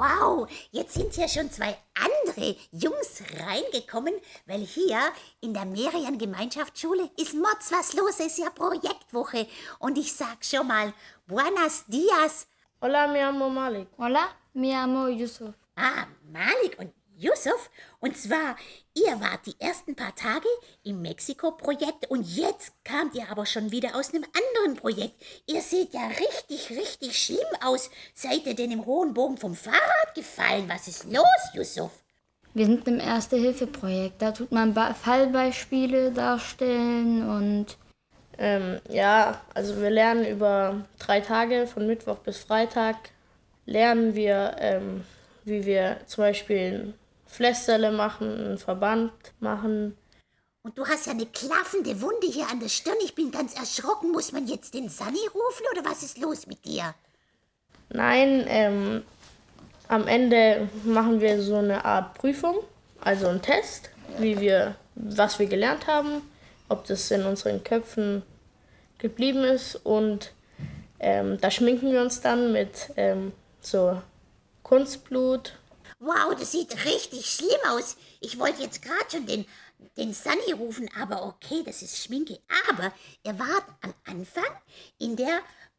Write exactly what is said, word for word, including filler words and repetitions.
Wow, jetzt sind ja schon zwei andere Jungs reingekommen, weil hier in der Merian-Gemeinschaftsschule ist Mods was los, es ist ja Projektwoche. Und ich sag schon mal, buenos dias. Hola, mi amo Malik. Hola, mi amo Yusuf. Ah, Malik und Yusuf. Und zwar, ihr wart die ersten paar Tage im Mexiko-Projekt und jetzt kamt ihr aber schon wieder aus einem anderen Projekt. Ihr seht ja richtig, richtig schlimm aus. Seid ihr denn im hohen Bogen vom Fahrrad gefallen? Was ist los, Yusuf? Wir sind im Erste-Hilfe-Projekt. Da tut man ba- Fallbeispiele darstellen und Ähm, ja, also wir lernen über drei Tage, von Mittwoch bis Freitag, lernen wir, ähm, wie wir zum Beispiel ein Pflästerle machen, einen Verband machen. Und du hast ja eine klaffende Wunde hier an der Stirn. Ich bin ganz erschrocken. Muss man jetzt den Sunny rufen oder was ist los mit dir? Nein, ähm, am Ende machen wir so eine Art Prüfung, also einen Test, wie wir, was wir gelernt haben, ob das in unseren Köpfen geblieben ist und ähm, da schminken wir uns dann mit ähm, so Kunstblut. Wow, das sieht richtig schlimm aus. Ich wollte jetzt gerade schon den, den Sunny rufen, aber okay, das ist Schminke. Aber ihr wart am Anfang in der